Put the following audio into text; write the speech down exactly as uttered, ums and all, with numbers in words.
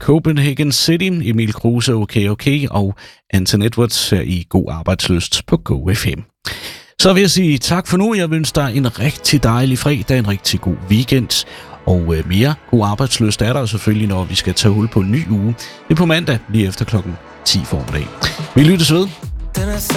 Copenhagen City, Emil Kruse, Okay Okay og Anton Edwards her i God Arbejdslyst på Go F M. Så vil jeg sige tak for nu. Jeg vil ønske dig en rigtig dejlig fredag, en rigtig god weekend. Og øh, mere God Arbejdslyst er der selvfølgelig, når vi skal tage hul på en ny uge. Det er på mandag lige efter klokken ti formiddag. Vi lyttes ved.